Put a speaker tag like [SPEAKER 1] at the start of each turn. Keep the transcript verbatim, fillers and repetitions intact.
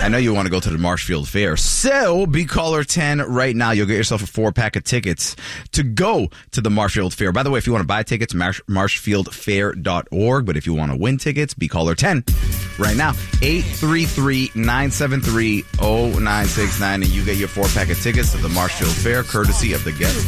[SPEAKER 1] I know you want to go to the Marshfield Fair. So be caller ten right now. You'll get yourself a four pack of tickets to go to the Marshfield Fair. By the way, if you want to buy tickets, marsh, marshfield fair dot org. But if you want to win tickets, be caller ten right now. eight three three, nine seven three, zero nine six nine. And you get your four pack of tickets to the Marshfield Fair, courtesy of the Get